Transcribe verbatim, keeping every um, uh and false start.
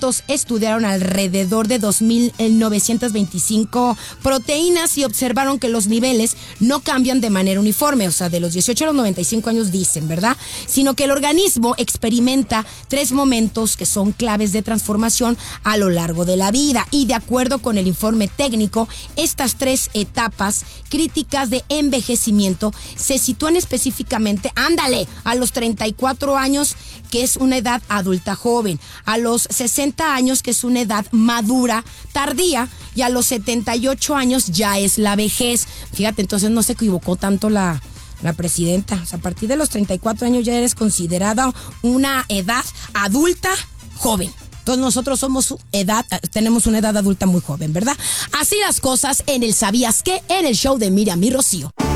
expertos estudiaron alrededor de dos mil novecientas veinticinco proteínas y observaron que los niveles no cambian de manera uniforme, o sea, de los dieciocho a los noventa y cinco años dicen, ¿verdad? Sino que el organismo experimenta tres momentos que son claves de transformación a lo largo de la vida. Y de acuerdo con el informe técnico, estas tres etapas críticas de envejecimiento se sitúan específicamente, ándale, a los treinta y cuatro años, que es una edad adulta joven, a los sesenta años, que es una edad madura tardía, y a los setenta y ocho años ya es la vejez. Fíjate, entonces no se equivocó tanto la, la presidenta. O sea, a partir de los treinta y cuatro años ya eres considerada una edad adulta joven. Entonces nosotros somos edad, tenemos una edad adulta muy joven, ¿verdad? Así las cosas en el ¿Sabías qué? En el show de Miriam y Rocío.